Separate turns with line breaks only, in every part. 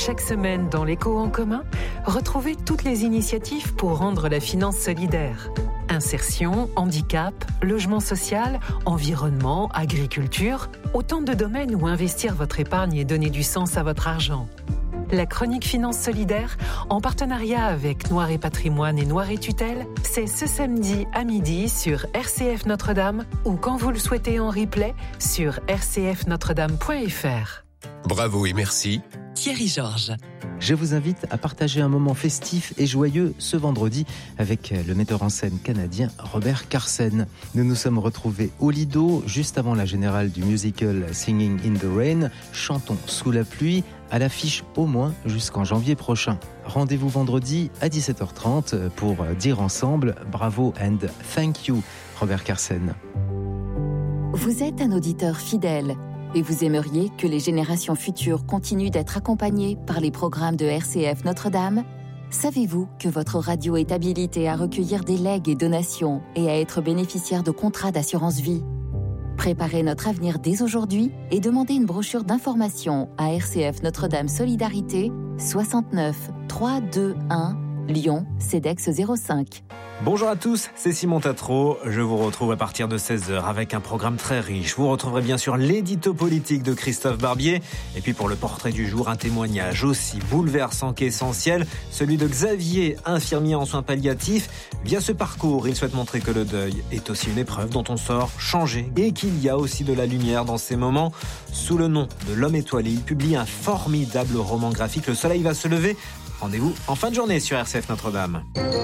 Chaque semaine dans l'Écho en commun, retrouvez toutes les initiatives pour rendre la finance solidaire. Insertion, handicap, logement social, environnement, agriculture, autant de domaines où investir votre épargne et donner du sens à votre argent. La chronique Finance Solidaire, en partenariat avec Noir et Patrimoine et Noir et Tutelle, c'est ce samedi à midi sur RCF Notre-Dame ou quand vous le souhaitez en replay sur rcfnotredame.fr.
Bravo et merci.
Thierry Georges.
Je vous invite à partager un moment festif et joyeux ce vendredi avec le metteur en scène canadien Robert Carsen. Nous nous sommes retrouvés au Lido juste avant la générale du musical Singing in the Rain, Chantons sous la pluie, à l'affiche au moins jusqu'en janvier prochain. Rendez-vous vendredi à 17h30 pour dire ensemble bravo and thank you, Robert Carsen.
Vous êtes un auditeur fidèle et vous aimeriez que les générations futures continuent d'être accompagnées par les programmes de RCF Notre-Dame ? Savez-vous que votre radio est habilitée à recueillir des legs et donations et à être bénéficiaire de contrats d'assurance vie ? Préparez notre avenir dès aujourd'hui et demandez une brochure d'information à RCF Notre-Dame Solidarité, 69 321 Lyon, CEDEX 05.
Bonjour à tous, c'est Simon Tatro. Je vous retrouve à partir de 16h avec un programme très riche. Vous retrouverez bien sûr l'édito politique de Christophe Barbier. Et puis pour le portrait du jour, un témoignage aussi bouleversant qu'essentiel, celui de Xavier, infirmier en soins palliatifs. Via ce parcours, il souhaite montrer que le deuil est aussi une épreuve dont on sort changé et qu'il y a aussi de la lumière dans ces moments. Sous le nom de L'Homme étoilé, il publie un formidable roman graphique, Le soleil va se lever. Rendez-vous en fin de journée sur RCF Notre-Dame.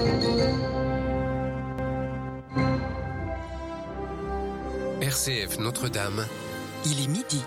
RCF Notre-Dame.
Il est midi.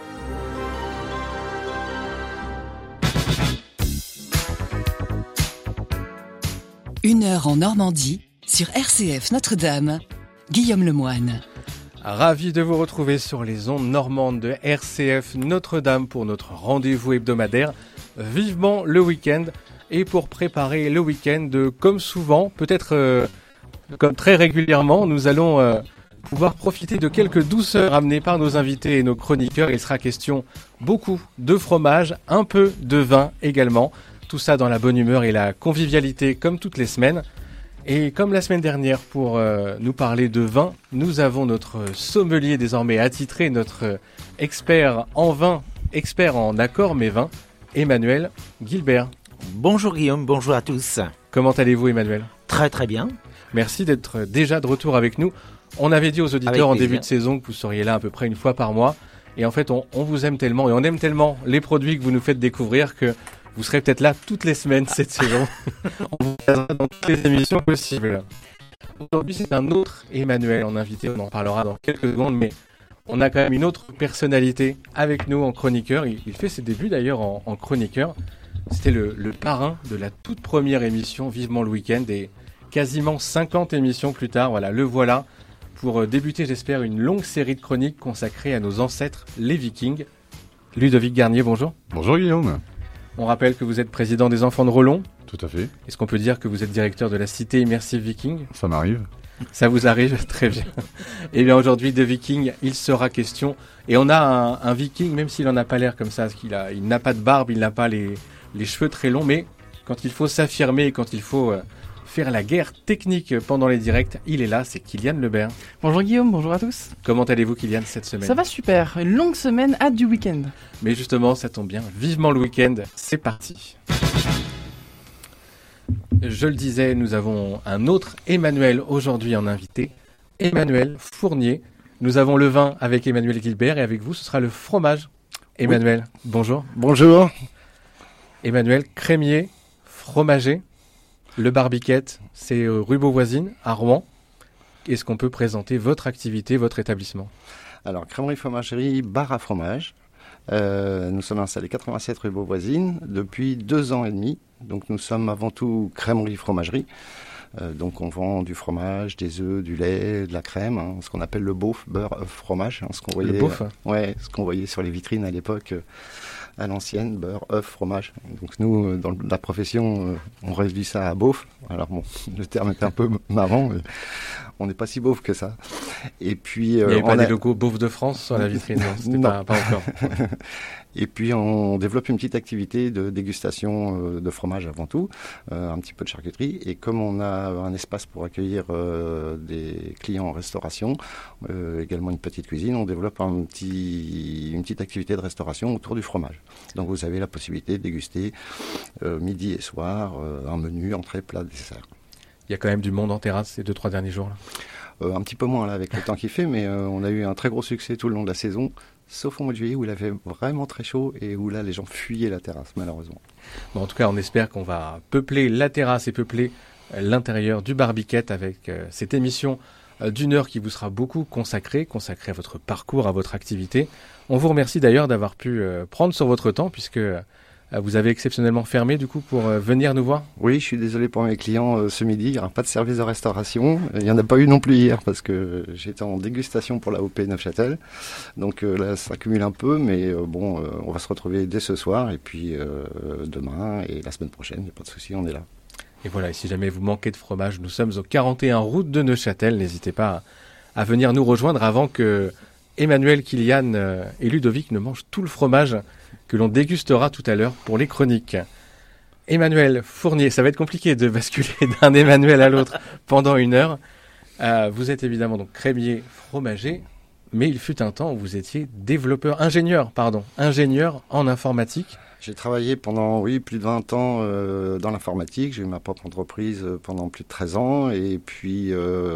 Une heure en Normandie sur RCF Notre-Dame. Guillaume Lemoine.
Ravi de vous retrouver sur les ondes normandes de RCF Notre-Dame pour notre rendez-vous hebdomadaire. Vivement le week-end. Et pour préparer le week-end, comme souvent, peut-être comme très régulièrement, nous allons pouvoir profiter de quelques douceurs amenées par nos invités et nos chroniqueurs. Il sera question beaucoup de fromage, un peu de vin également. Tout ça dans la bonne humeur et la convivialité comme toutes les semaines. Et comme la semaine dernière, pour nous parler de vin, nous avons notre sommelier désormais attitré, notre expert en vin, expert en accords mais vins, Emmanuel Guilbert.
Bonjour Guillaume, bonjour à tous.
Comment allez-vous Emmanuel ?
Très très bien.
Merci d'être déjà de retour avec nous. On avait dit aux auditeurs en début de saison que vous seriez là à peu près une fois par mois. Et en fait, on vous aime tellement et on aime tellement les produits que vous nous faites découvrir que vous serez peut-être là toutes les semaines cette saison. On vous présentera dans toutes les émissions possibles. Aujourd'hui, c'est un autre Emmanuel en invité. On en parlera dans quelques secondes, mais on a quand même une autre personnalité avec nous en chroniqueur. Il fait ses débuts d'ailleurs en chroniqueur. C'était le parrain de la toute première émission Vivement le week-end et quasiment 50 émissions plus tard, voilà, le voilà, pour débuter, j'espère, une longue série de chroniques consacrées à nos ancêtres, les Vikings. Ludovic Garnier, bonjour.
Bonjour Guillaume.
On rappelle que vous êtes président des Enfants de Rollon.
Tout à fait.
Est-ce qu'on peut dire que vous êtes directeur de la Cité Immersive Viking ?
Ça m'arrive.
Ça vous arrive ? Très bien. Et bien aujourd'hui, de Viking, il sera question. Et on a un Viking, même s'il n'en a pas l'air comme ça, parce il n'a pas de barbe, il n'a pas les cheveux très longs, mais quand il faut s'affirmer, quand il faut faire la guerre technique pendant les directs, il est là, c'est Kylian Lebert.
Bonjour Guillaume, bonjour à tous.
Comment allez-vous Kylian cette semaine ?
Ça va super, une longue semaine, hâte du week-end.
Mais justement, ça tombe bien, vivement le week-end, c'est parti. Je le disais, nous avons un autre Emmanuel aujourd'hui en invité, Emmanuel Fournier. Nous avons le vin avec Emmanuel Guilbert et avec vous, ce sera le fromage. Emmanuel, oui. Bonjour.
Bonjour.
Emmanuel, crémier, fromager, le Barbiquette, c'est rue Beauvoisine, à Rouen. Est-ce qu'on peut présenter votre activité, votre établissement ?
Alors, crèmerie fromagerie, bar à fromage. Nous sommes installés 87 rue Beauvoisine depuis 2 ans et demi. Donc, nous sommes avant tout crèmerie fromagerie. Donc, on vend du fromage, des œufs, du lait, de la crème, hein, ce qu'on appelle le beauf, beurre, œuf, fromage. Hein, ce qu'on voyait,
le beauf
ce qu'on voyait sur les vitrines à l'époque. À l'ancienne, beurre, œuf, fromage. Donc nous, dans la profession, on réduit ça à beauf. Alors bon, le terme est un peu marrant. Mais On n'est pas si beauf que ça. Et puis,
il n'y avait pas des logos beauf de France sur la vitrine, non, c'était pas encore.
Et puis on développe une petite activité de dégustation de fromage avant tout, un petit peu de charcuterie. Et comme on a un espace pour accueillir des clients en restauration, également une petite cuisine, on développe une petite activité de restauration autour du fromage. Donc vous avez la possibilité de déguster midi et soir un menu, entrée, plat, dessert.
Il y a quand même du monde en terrasse ces 2-3 derniers jours là.
Un petit peu moins là avec le temps qu'il fait, mais on a eu un très gros succès tout le long de la saison, sauf au mois de juillet où il avait vraiment très chaud et où là les gens fuyaient la terrasse malheureusement.
Bon, en tout cas on espère qu'on va peupler la terrasse et peupler l'intérieur du Barbiquette avec cette émission d'une heure qui vous sera beaucoup consacrée à votre parcours, à votre activité. On vous remercie d'ailleurs d'avoir pu prendre sur votre temps puisque vous avez exceptionnellement fermé du coup pour venir nous voir.
Oui, je suis désolé pour mes clients ce midi, il n'y aura pas de service de restauration. Il n'y en a pas eu non plus hier parce que j'étais en dégustation pour la OP Neufchâtel. Donc là, ça accumule un peu, mais on va se retrouver dès ce soir et puis demain et la semaine prochaine, il n'y a pas de souci, on est là.
Et voilà, et si jamais vous manquez de fromage, nous sommes au 41 route de Neufchâtel. N'hésitez pas à venir nous rejoindre avant que Emmanuel, Kylian et Ludovic ne mangent tout le fromage que l'on dégustera tout à l'heure pour les chroniques. Emmanuel Fournier, ça va être compliqué de basculer d'un Emmanuel à l'autre pendant une heure. Vous êtes évidemment donc crémier fromager, mais il fut un temps où vous étiez ingénieur en informatique.
J'ai travaillé pendant plus de 20 ans dans l'informatique. J'ai eu ma propre entreprise pendant plus de 13 ans. Et puis,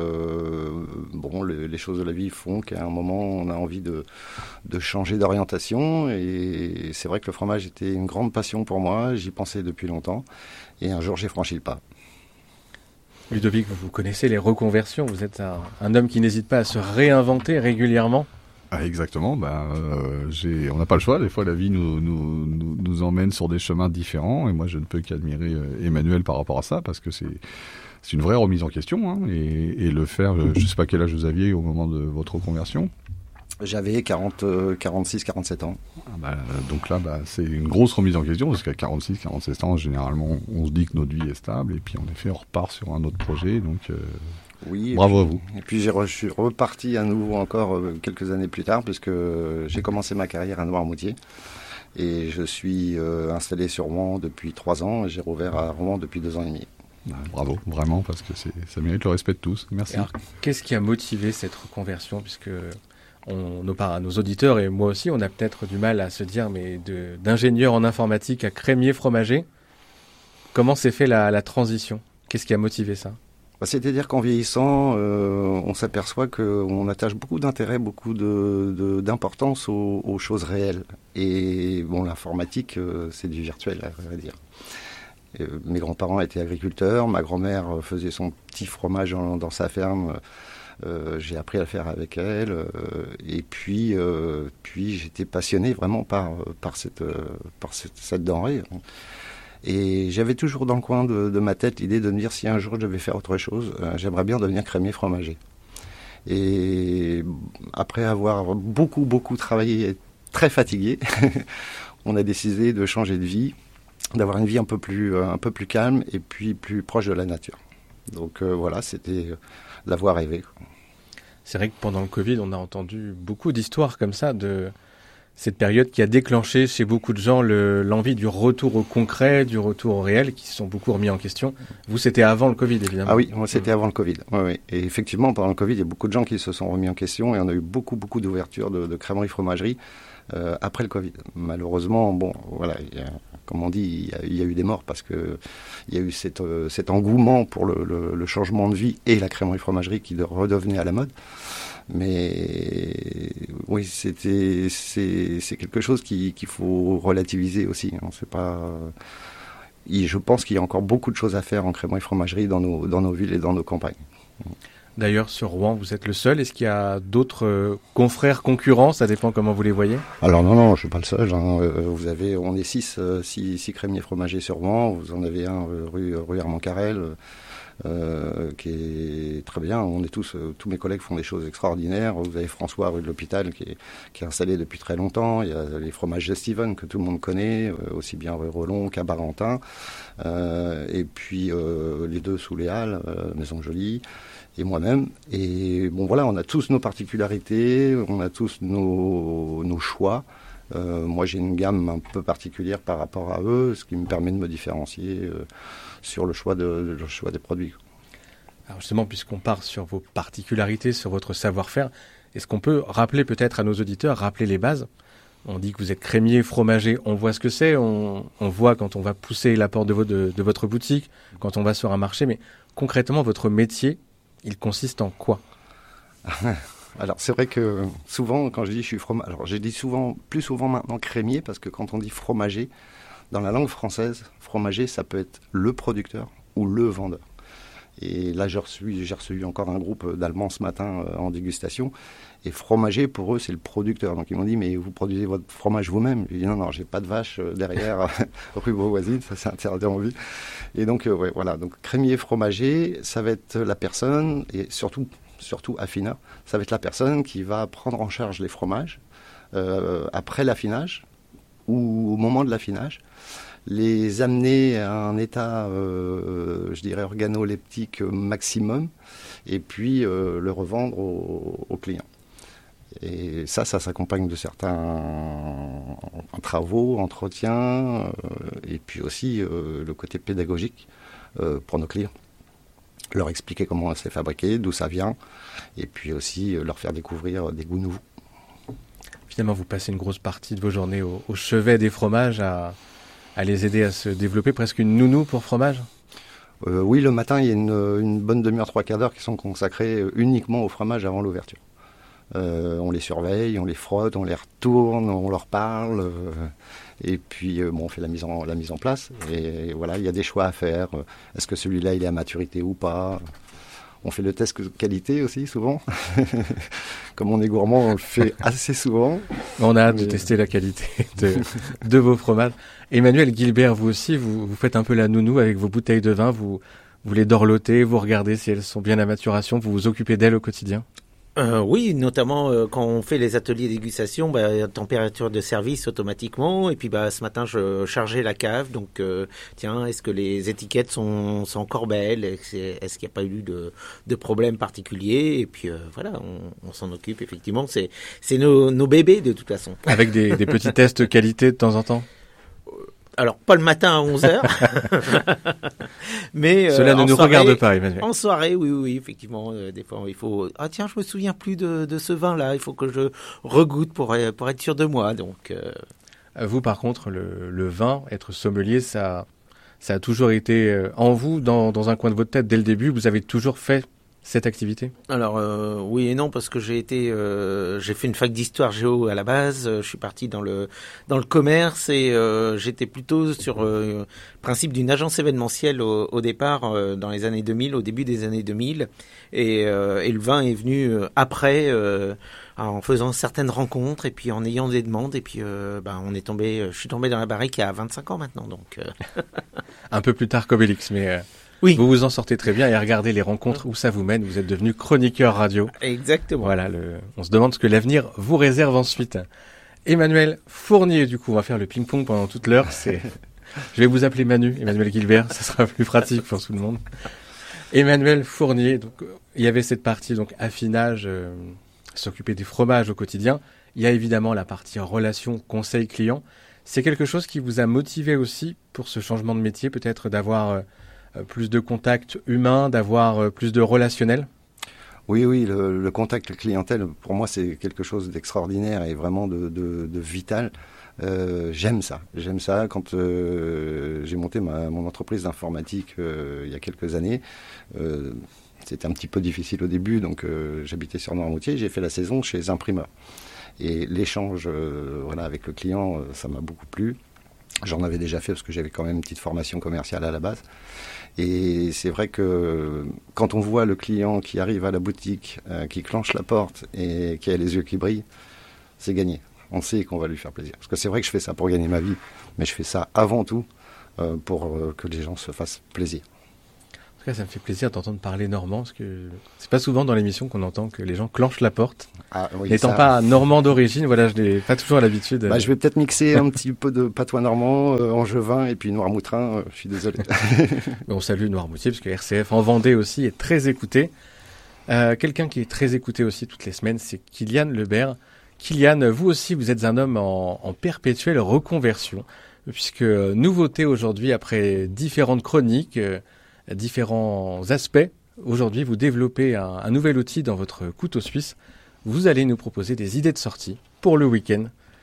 les choses de la vie font qu'à un moment, on a envie de changer d'orientation. Et c'est vrai que le fromage était une grande passion pour moi. J'y pensais depuis longtemps. Et un jour, j'ai franchi le pas.
Ludovic, vous connaissez les reconversions. Vous êtes un homme qui n'hésite pas à se réinventer régulièrement.
Ah, exactement. On n'a pas le choix. Des fois, la vie nous emmène sur des chemins différents. Et moi, je ne peux qu'admirer Emmanuel par rapport à ça, parce que c'est une vraie remise en question. Hein, et le faire, je ne sais pas quel âge vous aviez au moment de votre reconversion.
J'avais 46, 47 ans.
Donc là, c'est une grosse remise en question, parce qu'à 46, 47 ans, généralement, on se dit que notre vie est stable. Et puis, en effet, on repart sur un autre projet. Donc...
Oui,
bravo à vous.
Et puis je suis reparti à nouveau encore quelques années plus tard, puisque j'ai commencé ma carrière à Noirmoutier. Et je suis installé sur Rouen depuis 3 ans et j'ai rouvert à Rouen depuis 2 ans et demi.
Bravo, vraiment, parce que ça mérite le respect de tous. Merci.
Alors, qu'est-ce qui a motivé cette reconversion ? Puisque nos auditeurs et moi aussi, on a peut-être du mal à se dire, mais d'ingénieur en informatique à crémier fromager, comment s'est fait la transition ? Qu'est-ce qui a motivé ça ?
C'est-à-dire qu'en vieillissant, on s'aperçoit qu'on attache beaucoup d'intérêt, beaucoup d'importance aux choses réelles. Et l'informatique, c'est du virtuel, à dire. Mes grands-parents étaient agriculteurs, ma grand-mère faisait son petit fromage dans sa ferme. J'ai appris à le faire avec elle. Et puis j'étais passionné vraiment par cette denrée. Et j'avais toujours dans le coin de ma tête l'idée de me dire si un jour je devais faire autre chose, j'aimerais bien devenir crémier fromager. Et après avoir beaucoup travaillé et très fatigué, on a décidé de changer de vie, d'avoir une vie un peu plus calme et puis plus proche de la nature. Donc c'était la voie rêvée.
C'est vrai que pendant le Covid, on a entendu beaucoup d'histoires comme ça de cette période qui a déclenché chez beaucoup de gens l'envie du retour au concret, du retour au réel, qui se sont beaucoup remis en question. Vous, c'était avant le Covid, évidemment.
Ah oui, moi, c'était avant le Covid. Oui. Et effectivement, pendant le Covid, il y a beaucoup de gens qui se sont remis en question et on a eu beaucoup d'ouvertures de crèmeries-fromageries après le Covid. Malheureusement, comme on dit, il y a eu des morts parce que il y a eu cet engouement pour le changement de vie et la crèmerie-fromagerie qui redevenait à la mode. Mais oui, c'est quelque chose qu'il faut relativiser aussi. Je pense qu'il y a encore beaucoup de choses à faire en crèmerie-fromagerie dans nos villes et dans nos campagnes.
D'ailleurs, sur Rouen, vous êtes le seul. Est-ce qu'il y a d'autres confrères, concurrents ? Ça dépend comment vous les voyez.
Alors non, je suis pas le seul. On est 6 crémiers fromagers sur Rouen. Vous en avez un rue Armand Carrel. qui est très bien. On est tous mes collègues font des choses extraordinaires. Vous avez François rue de l'Hôpital qui est installé depuis très longtemps. Il y a les fromages de Steven que tout le monde connaît, aussi bien rue Rollon qu'à Barentin. Et puis les deux sous les Halles, Maison Jolie, et moi-même. Et bon voilà, on a tous nos particularités, on a tous nos choix. Moi j'ai une gamme un peu particulière par rapport à eux, ce qui me permet de me différencier sur le choix des produits.
Alors justement, puisqu'on part sur vos particularités, sur votre savoir-faire, est-ce qu'on peut rappeler peut-être à nos auditeurs, rappeler les bases ? On dit que vous êtes crémier, fromager, on voit ce que c'est, on voit quand on va pousser la porte de votre boutique, quand on va sur un marché, mais concrètement, votre métier, il consiste en quoi ?
Alors c'est vrai que souvent, quand je dis je suis fromager, alors j'ai dit plus souvent maintenant crémier, parce que quand on dit fromager, dans la langue française, fromager, ça peut être le producteur ou le vendeur. Et là, j'ai reçu encore un groupe d'Allemands ce matin en dégustation. Et fromager, pour eux, c'est le producteur. Donc ils m'ont dit, mais vous produisez votre fromage vous-même ? J'ai dit, non, j'ai pas de vache derrière rue Beauvoisine, ça c'est interdit en ville. Et donc, voilà. Donc crémier, fromager, ça va être la personne, et surtout affineur, ça va être la personne qui va prendre en charge les fromages après l'affinage ou au moment de l'affinage, les amener à un état, je dirais, organoleptique maximum, et puis le revendre aux clients. Et ça s'accompagne de certains travaux, entretiens, et puis aussi le côté pédagogique pour nos clients. Leur expliquer comment c'est fabriqué, d'où ça vient, et puis aussi leur faire découvrir des goûts nouveaux.
Finalement, vous passez une grosse partie de vos journées au chevet des fromages, à les aider à se développer, presque une nounou pour fromage ?
Oui, le matin, il y a une bonne demi-heure, 3/4 d'heure qui sont consacrés uniquement au fromage avant l'ouverture. On les surveille, on les frotte, on les retourne, on leur parle, et puis on fait la mise en place. Et voilà, il y a des choix à faire. Est-ce que celui-là, il est à maturité ou pas ? On fait le test qualité aussi, souvent. Comme on est gourmand, on le fait assez souvent.
On a hâte de tester la qualité de vos fromages. Emmanuel Guilbert, vous aussi, vous faites un peu la nounou avec vos bouteilles de vin. Vous les dorlotez, vous regardez si elles sont bien à maturation. Vous vous occupez d'elles au quotidien ?
Oui, notamment quand on fait les ateliers dégustation, température de service automatiquement. Et puis ce matin, je chargeais la cave. Donc, est-ce que les étiquettes sont encore belles ? Est-ce qu'il n'y a pas eu de problème particulier ? Et puis voilà, on s'en occupe effectivement. C'est nos bébés de toute façon.
Avec des petits tests qualité de temps en temps ?
Alors, pas le matin à 11h, mais
cela ne nous regarde pas, Emmanuel.
En soirée, oui, effectivement. Des fois, il faut... Ah tiens, je me souviens plus de ce vin-là. Il faut que je regoute pour être sûr de moi. Donc,
Vous, par contre, le vin, être sommelier, ça a toujours été en vous, dans un coin de votre tête, dès le début. Vous avez toujours fait cette activité ?
Alors oui et non, parce que j'ai fait une fac d'histoire géo à la base. Je suis parti dans le commerce et j'étais plutôt sur le principe d'une agence événementielle au départ dans les années 2000, au début des années 2000, et le vin est venu après en faisant certaines rencontres et puis en ayant des demandes et puis je suis tombé dans la barrique il y a 25 ans maintenant, donc
un peu plus tard qu'Obélix, mais
oui.
Vous vous en sortez très bien et regardez les rencontres où ça vous mène. Vous êtes devenu chroniqueur radio.
Exactement.
Voilà, on se demande ce que l'avenir vous réserve ensuite. Emmanuel Fournier, du coup, on va faire le ping-pong pendant toute l'heure. Je vais vous appeler Manu, Emmanuel Guilbert, ça sera plus pratique pour tout le monde. Emmanuel Fournier, donc il y avait cette partie donc affinage, s'occuper des fromages au quotidien. Il y a évidemment la partie relation conseil client. C'est quelque chose qui vous a motivé aussi pour ce changement de métier, peut-être d'avoir plus de contacts humains, d'avoir plus de relationnel ?
Oui, le contact clientèle, pour moi, c'est quelque chose d'extraordinaire et vraiment de vital. J'aime ça. Quand j'ai monté mon entreprise d'informatique il y a quelques années, c'était un petit peu difficile au début, donc j'habitais sur Noirmoutier, j'ai fait la saison chez les imprimeurs. Et l'échange avec le client, ça m'a beaucoup plu. J'en avais déjà fait parce que j'avais quand même une petite formation commerciale à la base. Et c'est vrai que quand on voit le client qui arrive à la boutique, qui clenche la porte et qui a les yeux qui brillent, c'est gagné. On sait qu'on va lui faire plaisir. Parce que c'est vrai que je fais ça pour gagner ma vie, mais je fais ça avant tout pour que les gens se fassent plaisir.
En tout cas, ça me fait plaisir d'entendre parler normand, parce que c'est pas souvent dans l'émission qu'on entend que les gens clenchent la porte.
Ah, oui,
N'étant
ça...
pas normand d'origine, voilà, je n'ai pas toujours l'habitude.
Je vais peut-être mixer un petit peu de patois normand, angevin et puis noirmoutrin, je suis désolé.
On salue Noirmoutier, parce que RCF en Vendée aussi est très écouté. Quelqu'un qui est très écouté aussi toutes les semaines, c'est Kylian Lebert. Kylian, vous aussi, vous êtes un homme en perpétuelle reconversion, puisque nouveauté aujourd'hui, après différentes chroniques, différents aspects, aujourd'hui vous développez un nouvel outil dans votre couteau suisse. Vous allez nous proposer des idées de sortie pour le week-end.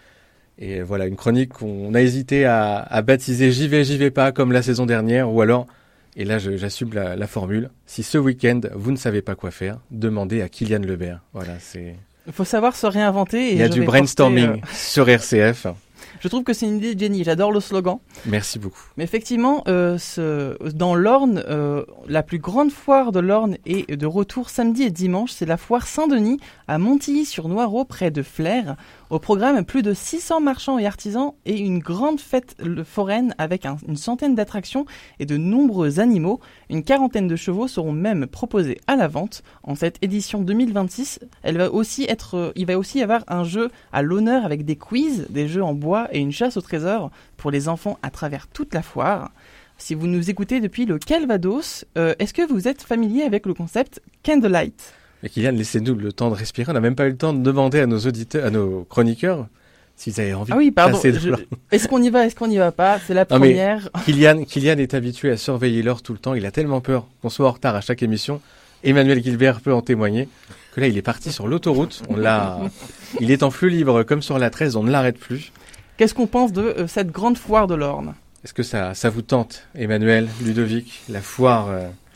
Et voilà, une chronique qu'on a hésité à baptiser J'y vais pas comme la saison dernière, ou alors, et là j'assume la formule, si ce week-end vous ne savez pas quoi faire, demandez à Kylian Lebert. Voilà, c'est...
Il faut savoir se réinventer. Et
il y a du brainstorming sur RCF.
Je trouve que c'est une idée de génie. J'adore le slogan.
Merci beaucoup.
Mais effectivement, dans l'Orne, la plus grande foire de l'Orne est de retour samedi et dimanche. C'est la foire Saint-Denis à Montilly-sur-Noireau, près de Flers. Au programme, plus de 600 marchands et artisans et une grande fête foraine avec une centaine d'attractions et de nombreux animaux. Une quarantaine de chevaux seront même proposés à la vente. En cette édition 2026, il va aussi y avoir un jeu à l'honneur avec des quiz, des jeux en bois et une chasse au trésor pour les enfants à travers toute la foire. Si vous nous écoutez depuis le Calvados, est-ce que vous êtes familier avec le concept Candlelight ?
Et Kylian, laissez-nous le temps de respirer. On n'a même pas eu le temps de demander à nos auditeurs, à nos chroniqueurs, s'ils avaient envie de passer de l'or.
Est-ce qu'on y va, est-ce qu'on n'y va pas ? C'est la première.
Kylian est habitué à surveiller l'heure tout le temps. Il a tellement peur qu'on soit en retard à chaque émission. Emmanuel Gilbert peut en témoigner. Que là, il est parti sur l'autoroute. Il est en flux libre comme sur la 13. On ne l'arrête plus.
Qu'est-ce qu'on pense de cette grande foire de l'Orne ?
Est-ce que ça vous tente, Emmanuel, Ludovic, la foire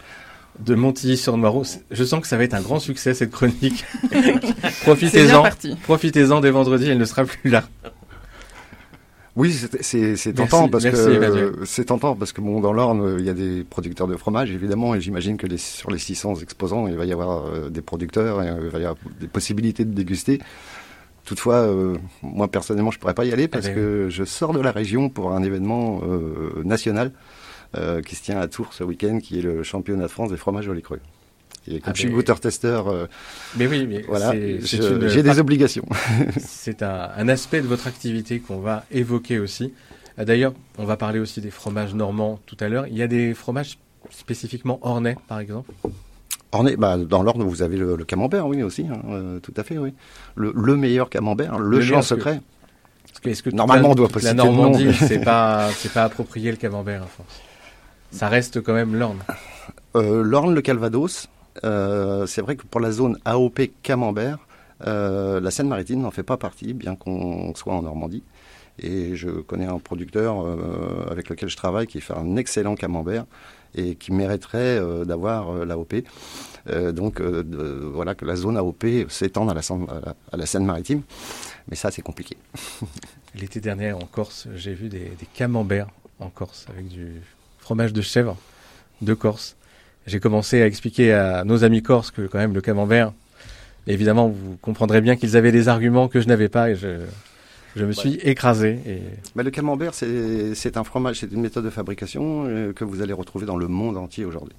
de Montilly-sur-Noireau? Je sens que ça va être un grand succès, cette chronique. Profitez-en dès vendredi, elle ne sera plus là.
Oui, c'est tentant parce que bon, dans l'Orne, il y a des producteurs de fromage évidemment, et j'imagine que sur les 600 exposants, il va y avoir des producteurs et il va y avoir des possibilités de déguster. Toutefois, moi personnellement, je pourrais pas y aller parce que je sors de la région pour un événement national qui se tient à Tours ce week-end, qui est le championnat de France des fromages au lait cru. Et comme je suis goûteur-testeur, voilà, j'ai des obligations.
C'est un aspect de votre activité qu'on va évoquer aussi. D'ailleurs, on va parler aussi des fromages normands tout à l'heure. Il y a des fromages spécifiquement ornais, par exemple ?
Ornais, dans l'Orne, vous avez le camembert, oui, aussi, tout à fait, oui. Le meilleur camembert, le champ secret.
Est-ce que
normalement, on doit pas citer
la Normandie, c'est pas approprié le camembert, à force. Ça reste quand même l'Orne.
L'Orne, le Calvados, c'est vrai que pour la zone AOP camembert, la Seine-Maritime n'en fait pas partie, bien qu'on soit en Normandie. Et je connais un producteur avec lequel je travaille qui fait un excellent camembert et qui mériterait d'avoir l'AOP. Voilà, que la zone AOP s'étende à la Seine-Maritime. Mais ça, c'est compliqué.
L'été dernier, en Corse, j'ai vu des camemberts en Corse avec du fromage de chèvre de Corse. J'ai commencé à expliquer à nos amis corses que quand même le camembert, évidemment, vous comprendrez bien qu'ils avaient des arguments que je n'avais pas et je me suis écrasé.
Mais le camembert, c'est un fromage, c'est une méthode de fabrication que vous allez retrouver dans le monde entier aujourd'hui.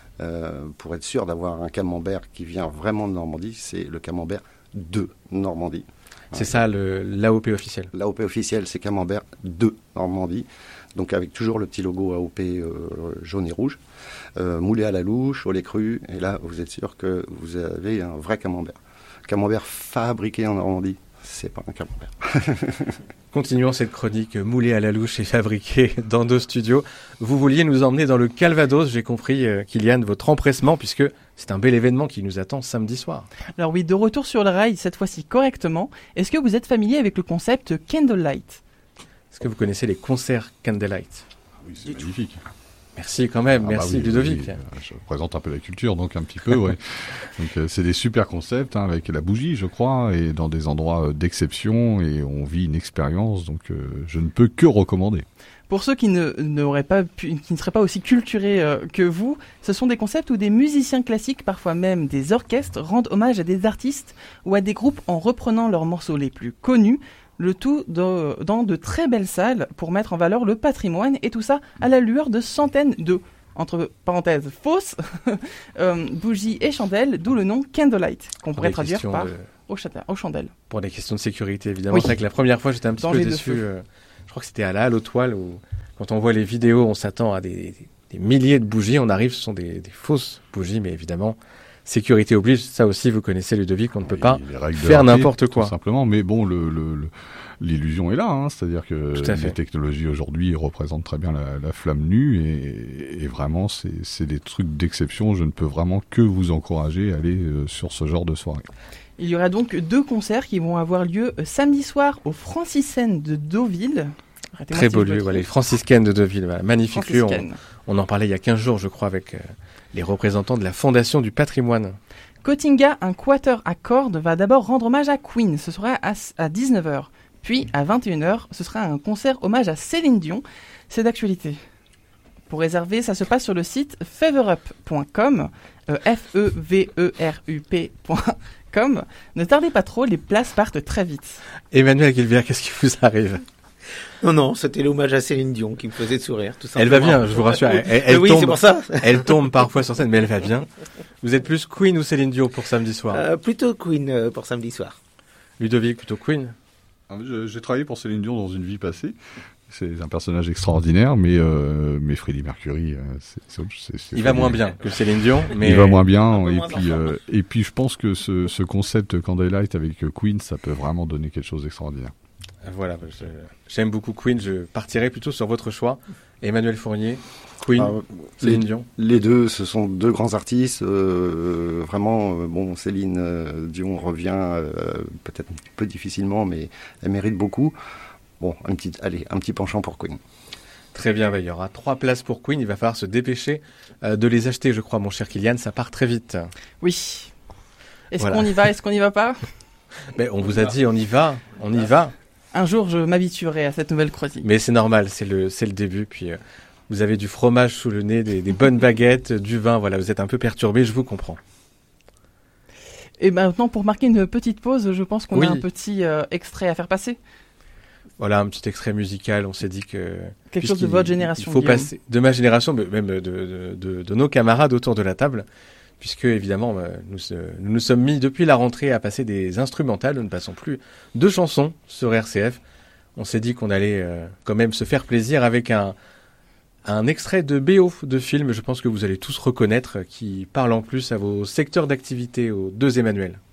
Pour être sûr d'avoir un camembert qui vient vraiment de Normandie, c'est le camembert de Normandie.
C'est ça l'AOP officiel.
L'AOP officiel, c'est camembert de Normandie. Donc avec toujours le petit logo AOP jaune et rouge, moulé à la louche, au lait cru. Et là, vous êtes sûr que vous avez un vrai camembert. Camembert fabriqué en Normandie. C'est pas un camembert.
Continuons cette chronique moulée à la louche et fabriquée dans nos studios. Vous vouliez nous emmener dans le Calvados, j'ai compris, Kylian, votre empressement, puisque c'est un bel événement qui nous attend samedi soir.
Alors oui, de retour sur le rail, cette fois-ci correctement. Est-ce que vous êtes familier avec le concept Candlelight ?
Est-ce que vous connaissez les concerts Candlelight ?
Oui, c'est magnifique.
Merci quand même, merci Ludovic.
Oui, je représente un peu la culture, donc un petit peu, ouais. Donc c'est des super concepts avec la bougie, je crois, et dans des endroits d'exception, et on vit une expérience, donc je ne peux que recommander.
Pour ceux qui ne seraient pas aussi culturés que vous, ce sont des concepts où des musiciens classiques, parfois même des orchestres, rendent hommage à des artistes ou à des groupes en reprenant leurs morceaux les plus connus. Le tout dans de très belles salles pour mettre en valeur le patrimoine et tout ça à la lueur de centaines de entre parenthèses fausses, bougies et chandelles, d'où le nom Candlelight, qu'on pourrait traduire par aux chandelles.
Pour des questions de sécurité, évidemment.
Oui.
C'est vrai que la première fois, j'étais un petit peu déçu. Je crois que c'était à la Halle aux Toiles, où quand on voit les vidéos, on s'attend à des milliers de bougies. On arrive, ce sont des fausses bougies, mais évidemment, sécurité oblige. Ça aussi, vous connaissez, Ludovic, on ne peut pas faire n'importe quoi.
Tout simplement, mais bon, l'illusion est là, hein, c'est-à-dire que les technologies aujourd'hui représentent très bien la flamme nue et vraiment c'est des trucs d'exception. Je ne peux vraiment que vous encourager à aller sur ce genre de soirée.
Il y aura donc 2 concerts qui vont avoir lieu samedi soir aux Franciscaines de Deauville.
Très beau lieu, voilà, les Franciscaines de Deauville, voilà, magnifique lieu. On en parlait il y a 15 jours, je crois, avec les représentants de la Fondation du Patrimoine.
Cotinga, un quatuor à cordes, va d'abord rendre hommage à Queen. Ce sera à 19h. Puis, à 21h, ce sera un concert hommage à Céline Dion. C'est d'actualité. Pour réserver, ça se passe sur le site feverup.com, feverup.com. Ne tardez pas trop, les places partent très vite.
Emmanuel Guilbert, qu'est-ce qui vous arrive ?
Non, c'était l'hommage à Céline Dion qui me faisait sourire, tout simplement.
Elle va bien, je vous rassure. Elle
oui,
tombe,
c'est pour ça.
Elle tombe parfois sur scène, mais elle va bien. Vous êtes plus Queen ou Céline Dion pour samedi soir ?
Plutôt Queen pour samedi soir.
Ludovic, plutôt Queen ?
J'ai travaillé pour Céline Dion dans une vie passée. C'est un personnage extraordinaire, mais Freddie Mercury,
il va moins bien que Céline Dion, mais
il va moins bien. Et puis je pense que ce concept Candlelight avec Queen, ça peut vraiment donner quelque chose d'extraordinaire.
Voilà, j'aime beaucoup Queen. Je partirai plutôt sur votre choix. Emmanuel Fournier, Queen, Céline Dion.
Les deux, ce sont 2 grands artistes. Vraiment, Céline Dion revient peut-être un peu difficilement, mais elle mérite beaucoup. Bon, un petit penchant pour Queen.
Très bien, il y aura 3 places pour Queen. Il va falloir se dépêcher de les acheter, je crois, mon cher Kylian. Ça part très vite.
Oui. Est-ce qu'on y va ? Est-ce qu'on n'y va pas ?
Mais on vous a dit, on y va. On y va.
Un jour, je m'habituerai à cette nouvelle croisière.
Mais c'est normal, c'est le début. Puis vous avez du fromage sous le nez, des bonnes baguettes, du vin. Voilà, vous êtes un peu perturbé, je vous comprends.
Et maintenant, pour marquer une petite pause, je pense qu'on a un petit extrait à faire passer.
Voilà, un petit extrait musical. On s'est dit que
quelque chose de votre génération.
Il faut passer de ma génération, mais même de nos camarades autour de la table. Puisque, évidemment, nous sommes mis depuis la rentrée à passer des instrumentales. Nous ne passons plus de chansons sur RCF. On s'est dit qu'on allait quand même se faire plaisir avec un extrait de BO de film, je pense que vous allez tous reconnaître, qui parle en plus à vos secteurs d'activité, aux 2 Emmanuel.